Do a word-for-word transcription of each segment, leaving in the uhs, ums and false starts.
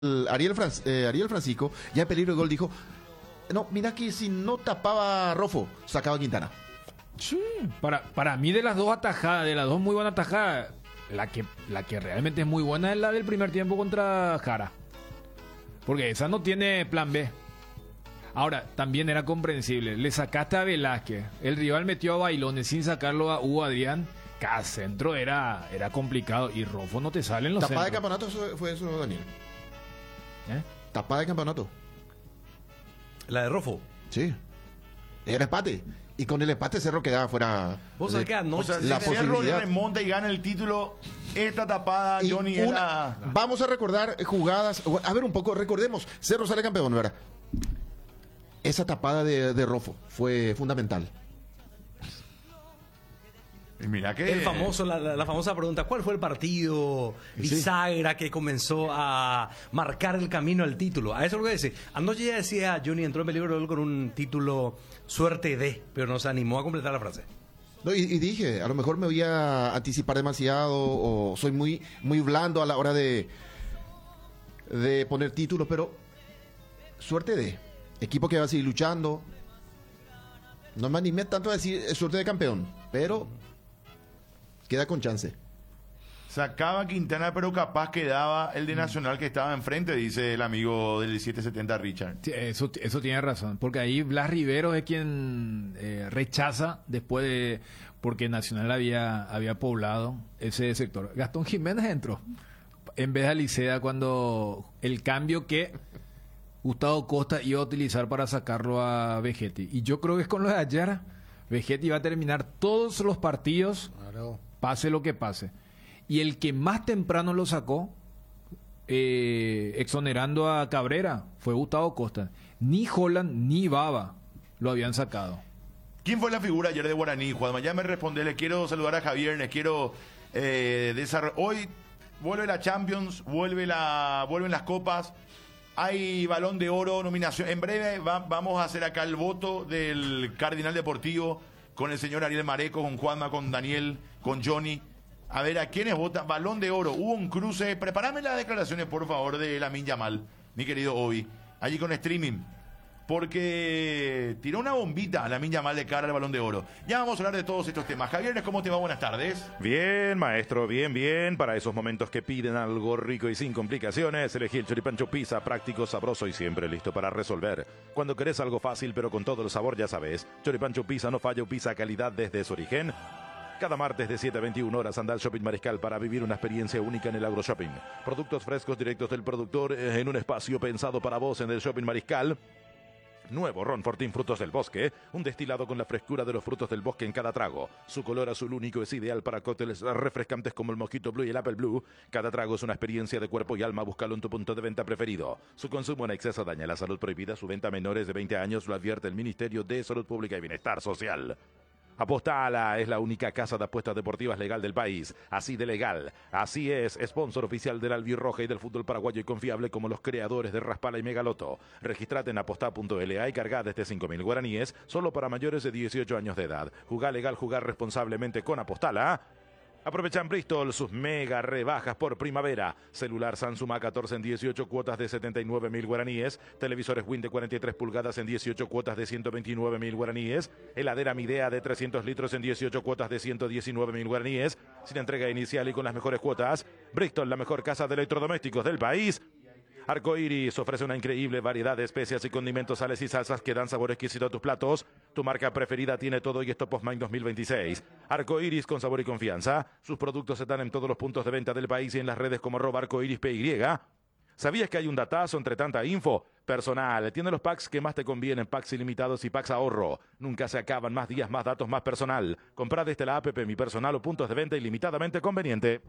Ariel, Franc- eh, Ariel Francisco, ya en peligro de gol, dijo: no, mira que si no tapaba Rofo, sacaba Quintana. Sí, para, para mí de las dos atajadas, de las dos muy buenas atajadas, la que, la que realmente es muy buena es la del primer tiempo contra Jara. Porque esa no tiene plan B. Ahora, también era comprensible. Le sacaste a Velázquez, el rival metió a Bailones sin sacarlo a Hugo Adrián. Cada centro era, era complicado y Rofo no te salen los Tapada de centros. campeonato eso- fue eso, Daniel. ¿Eh? Tapada de campeonato. La de Rofo. Sí. Era empate. Y con el empate Cerro quedaba fuera. Vos de- sabés que O sea, anoche... si la Cerro posibilidad. remonta y gana el título, esta tapada, Y Johnny, una- era... Vamos a recordar jugadas. A ver un poco, recordemos. Cerro sale campeón, ¿verdad? Esa tapada de, de Rofo fue fundamental. Y mira que... El famoso, la, la- la famosa pregunta, ¿cuál fue el partido bisagra que comenzó a marcar el camino al título? A eso es lo que dice. Anoche ya decía Johnny, entró en peligro de gol con un título suerte de, pero no se animó a completar la frase. No, y, y dije, a lo mejor me voy a anticipar demasiado o soy muy, muy blando a la hora de, de poner títulos, pero suerte de equipo que va a seguir luchando. No me animé tanto a decir eh, suerte de campeón, pero queda con chance. Sacaba Quintana, pero capaz quedaba el de Nacional que estaba enfrente, dice el amigo del setecientos setenta, Richard. Sí, Eso, eso tiene razón, porque ahí Blas Rivero es quien eh, rechaza después de, porque Nacional había, había poblado ese sector. Gastón Jiménez entró en vez de Alicea cuando el cambio que Gustavo Costa iba a utilizar para sacarlo a Vegetti. Y yo creo que es con lo de ayer, Vegetti va a terminar todos los partidos, pase lo que pase. Y el que más temprano lo sacó, eh, exonerando a Cabrera, fue Gustavo Costa. Ni Holland ni Baba lo habían sacado. ¿Quién fue la figura ayer de Guaraní, Juanma? Ya me responde, le quiero saludar a Javier, les quiero eh, desarrollar. Hoy vuelve la Champions, vuelve la, vuelven las copas, hay Balón de Oro, nominación. En breve va- vamos a hacer acá el voto del Cardinal Deportivo con el señor Ariel Mareco, con Juanma, con Daniel, con Johnny. A ver, ¿a quiénes votan? Balón de Oro. Hubo un cruce. Prepárame las declaraciones, por favor, de Lamine Yamal, mi querido Obi. Allí con streaming. Porque tiró una bombita a Lamine Yamal de cara al Balón de Oro. Ya vamos a hablar de todos estos temas. Javier, ¿cómo te va? Buenas tardes. Bien, maestro, bien, bien. Para esos momentos que piden algo rico y sin complicaciones, elegí el choripancho pizza, práctico, sabroso y siempre listo para resolver. Cuando querés algo fácil pero con todo el sabor, ya sabes. Choripancho pizza, no falla, pizza calidad desde su origen. Cada martes de siete a veintiuna horas anda al Shopping Mariscal para vivir una experiencia única en el AgroShopping. Productos frescos directos del productor eh, en un espacio pensado para vos en el Shopping Mariscal. Nuevo Ron Fortín Frutos del Bosque, un destilado con la frescura de los frutos del bosque en cada trago. Su color azul único es ideal para cócteles refrescantes como el Mojito Blue y el Apple Blue. Cada trago es una experiencia de cuerpo y alma, búscalo en tu punto de venta preferido. Su consumo en exceso daña la salud, prohibida su venta a menores de veinte años, lo advierte el Ministerio de Salud Pública y Bienestar Social. Apostala es la única casa de apuestas deportivas legal del país. Así de legal. Así es, sponsor oficial del Albirroja y del fútbol paraguayo y confiable como los creadores de Raspala y Megaloto. Registrate en apostá punto l a y cargá desde cinco mil guaraníes solo para mayores de dieciocho años de edad. Jugá legal, jugar responsablemente con Apostala. Aprovecha en Bristol sus mega rebajas por primavera. Celular Samsung A catorce en dieciocho cuotas de setenta y nueve mil guaraníes. Televisores Win de cuarenta y tres pulgadas en dieciocho cuotas de ciento veintinueve mil guaraníes. Heladera Midea de trescientos litros en dieciocho cuotas de ciento diecinueve mil guaraníes. Sin entrega inicial y con las mejores cuotas. Bristol, la mejor casa de electrodomésticos del país. Arcoiris ofrece una increíble variedad de especias y condimentos, sales y salsas que dan sabor exquisito a tus platos. Tu marca preferida tiene todo y esto Postmain dos mil veintiséis. Arcoiris con sabor y confianza. Sus productos están en todos los puntos de venta del país y en las redes como arroba arcoiris P Y. ¿Sabías que hay un datazo entre tanta info? Personal, tiene los packs que más te convienen, packs ilimitados y packs ahorro. Nunca se acaban, más días, más datos, más personal. Comprá desde la app Mi Personal o puntos de venta ilimitadamente conveniente.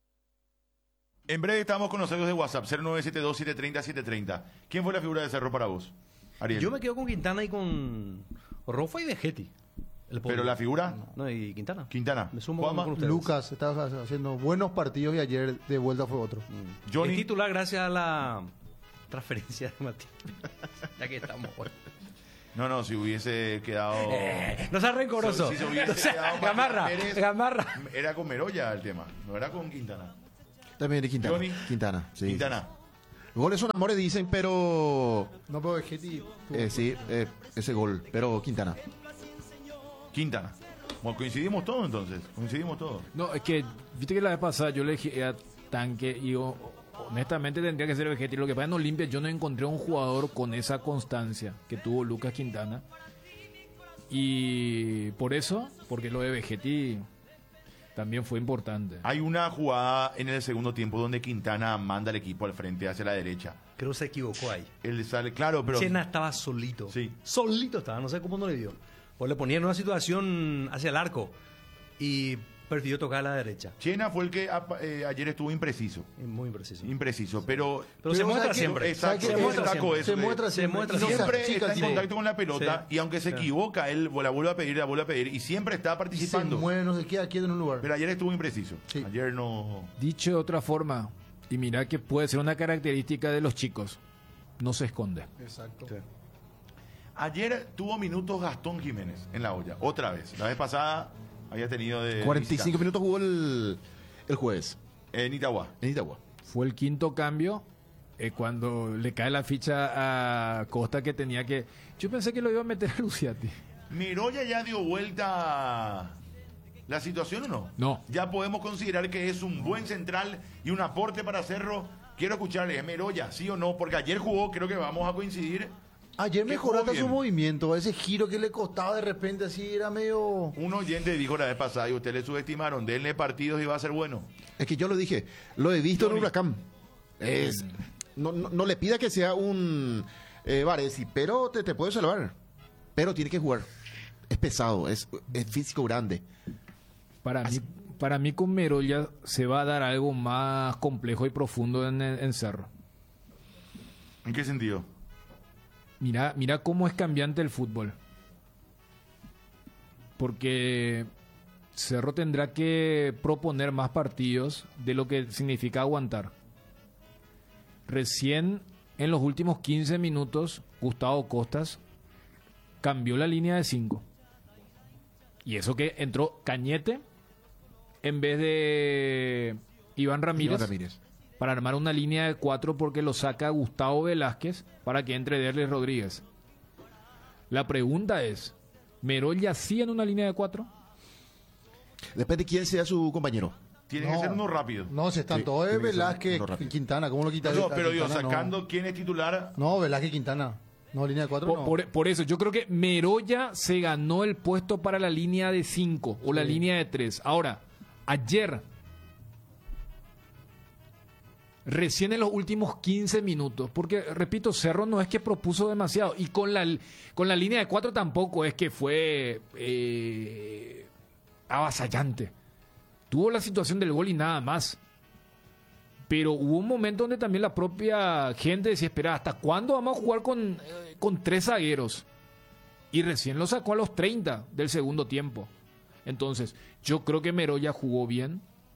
En breve estamos con los audios de WhatsApp, cero nueve siete dos, siete tres cero, siete tres cero. ¿Quién fue la figura de Cerro para vos, Ariel? Yo me quedo con Quintana y con Rofo y Vegetti. El pobre. ¿Pero la figura? No, y Quintana. Quintana. Me sumo Juanma. con ustedes. Lucas estaba haciendo buenos partidos y ayer de vuelta fue otro. Johnny. El titular gracias a la transferencia de Matías. Ya que estamos. Bueno. No, no, si hubiese quedado... Eh, no seas rencoroso. Si se hubiese No seas- quedado Gamarra, Matías Pérez, Gamarra. Era con Meroya el tema, no era con Quintana. También de Quintana. Johnny. Quintana, sí. Quintana. Goles son amores, dicen, pero... No, pero Vegetti... eh, sí, eh, ese gol. Pero Quintana. Quintana. Bueno, coincidimos todos entonces. Coincidimos todos. No, es que, viste que la vez pasada yo le dije a Tanque y yo, honestamente tendría que ser Vegetti. Lo que pasa en Olimpia, yo no encontré un jugador con esa constancia que tuvo Lucas Quintana. Y por eso, porque lo de Vegetti también fue importante. Hay una jugada en el segundo tiempo donde Quintana manda al equipo al frente hacia la derecha. Creo que se equivocó ahí. Él sale, claro, pero... Chena estaba solito. Sí. Solito estaba, no sé cómo no le dio. Pues le ponían en una situación hacia el arco y prefirió tocar a la derecha. Chena fue el que a- eh, ayer estuvo impreciso. Y muy impreciso. Impreciso, pero... Pero se muestra ¿sabe qué? siempre. Exacto, ¿sabe Se qué? muestra destaco siempre. eso, Se que muestra se siempre. muestra Y no se Siempre achica, está en sí. contacto con la pelota Sí. y aunque se Sí. equivoca, él la vuelve a pedir, la vuelve a pedir y siempre está Y se participando. mueve, no se queda quieto en un lugar. Pero ayer estuvo impreciso. Sí. Ayer no... Dicho de otra forma, y mira que puede ser una característica de los chicos, no se esconde. Exacto. Ayer tuvo minutos Gastón Jiménez en la olla, otra vez. La vez pasada había tenido de... cuarenta y cinco visita. minutos jugó el, el jueves En Itagua. en Itagua. Fue el quinto cambio eh, cuando le cae la ficha a Costa que tenía que... Yo pensé que lo iba a meter a Luciati. ¿Miroya ya dio vuelta la situación o no? No. Ya podemos considerar que es un buen central y un aporte para Cerro. Quiero escucharle, ¿es Miroya, sí o no? Porque ayer jugó, creo que vamos a coincidir. Ayer que mejoró jugó hasta bien. su movimiento, ese giro que le costaba de repente así, era medio... Un oyente dijo la vez pasada y ustedes le subestimaron, denle partidos y va a ser bueno. Es que yo lo dije, lo he visto Johnny. en Huracán. Es, no, no, no le pida que sea un eh, Varesi, pero te, te puede salvar. Pero tiene que jugar. Es pesado, es, es físico grande. Para mí, para mí con Meroya se va a dar algo más complejo y profundo en, el- en Cerro. ¿En qué sentido? Mira, mira cómo es cambiante el fútbol. Porque Cerro tendrá que proponer más partidos de lo que significa aguantar. Recién en los últimos quince minutos, Gustavo Costas cambió la línea de cinco. Y eso que entró Cañete en vez de Iván Ramírez, Iván Ramírez. para armar una línea de cuatro porque lo saca Gustavo Velázquez para que entre Derlis Rodríguez. La pregunta es, ¿Meroya sí en una línea de cuatro? Depende de quién sea su compañero. Tiene que No. ser uno rápido. No, se están Sí, todos tiene que ser Velázquez uno rápido. y Quintana, ¿cómo lo quitas? No, a pero digo, Quintana? No. sacando quién es titular, No, Velázquez y Quintana. No, línea de cuatro Por, no. por- por eso, yo creo que Meroya se ganó el puesto para la línea de cinco o la Sí. línea de tres. Ahora, ayer, recién en los últimos quince minutos, porque, repito, Cerro no es que propuso demasiado, y con la, con la línea de cuatro tampoco es que fue eh, avasallante. Tuvo la situación del gol y nada más. Pero hubo un momento donde también la propia gente decía, espera, ¿hasta cuándo vamos a jugar con, eh, con tres zagueros? Y recién lo sacó a los treinta del segundo tiempo. Entonces, yo creo que Meroya jugó bien.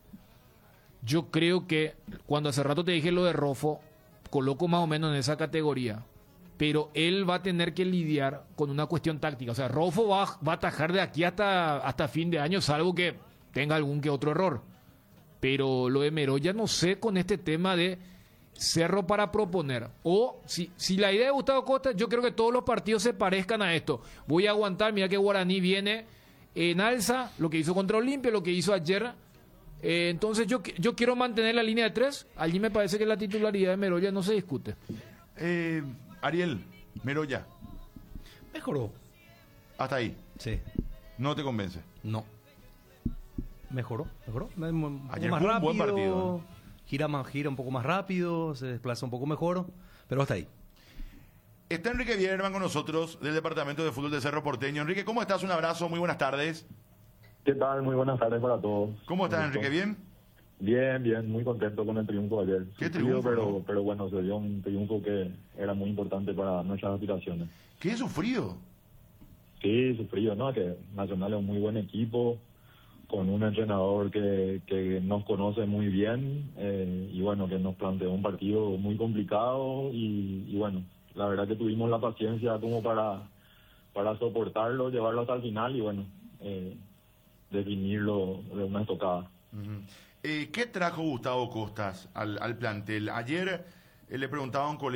Yo creo que, cuando hace rato te dije lo de Rofo, coloco más o menos en esa categoría. Pero él va a tener que lidiar con una cuestión táctica. O sea, Rofo va, va a atajar de aquí hasta, hasta fin de año, salvo que tenga algún que otro error. Pero lo de Meroya no sé con este tema de Cerro para proponer. O si, si la idea de Gustavo Costa, yo creo que todos los partidos se parezcan a esto. Voy a aguantar, mira que Guaraní viene en alza, lo que hizo contra Olimpia, lo que hizo ayer. Eh, entonces yo, yo quiero mantener la línea de tres. Allí me parece que la titularidad de Meroya no se discute. eh, Ariel, Meroya, Mejoró. hasta ahí. Sí. No te convence. No. Mejoró, mejoró. Un poco Ayer más fue un rápido. buen partido, Gira, más, gira un poco más rápido, se desplaza un poco mejor, pero hasta ahí. Está Enrique Bierman con nosotros del Departamento de Fútbol de Cerro Porteño. Enrique, ¿cómo estás? Un abrazo, muy buenas tardes. ¿Qué tal? Muy buenas tardes para todos. ¿Cómo estás, Un gusto. Enrique? ¿Bien? Bien, bien, muy contento con el triunfo de ayer. ¿Qué Sufrido, triunfo, Pero, no? pero bueno, se dio un triunfo que era muy importante para nuestras aspiraciones. ¿Qué sufrido? Sí, sufrido, ¿no? Que Nacional es un muy buen equipo, con un entrenador que, que nos conoce muy bien eh, y bueno, que nos planteó un partido muy complicado y, y bueno, la verdad que tuvimos la paciencia como para, para soportarlo, llevarlo hasta el final y bueno, eh, definirlo de una estocada. Eh, ¿Qué trajo Gustavo Costas al, al plantel? Ayer eh, le preguntaba a un colega